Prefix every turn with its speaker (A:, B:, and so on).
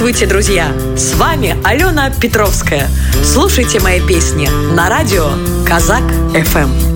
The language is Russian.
A: Здравствуйте, друзья! С вами Алена Петровская. Слушайте мои песни на радио Казак ФМ.